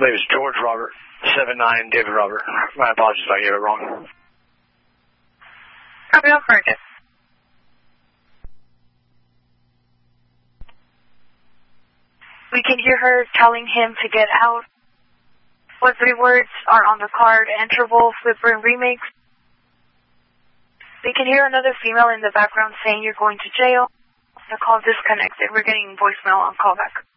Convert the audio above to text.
believe it's George Robert, 79 David Robert. My apologies if I get it wrong. Copy, I'll correct it. We can hear her telling him to get out. What 3 words are on the card? Interval, Flipper, and Remix. We can hear another female in the background saying you're going to jail. The call disconnected. We're getting voicemail on callback.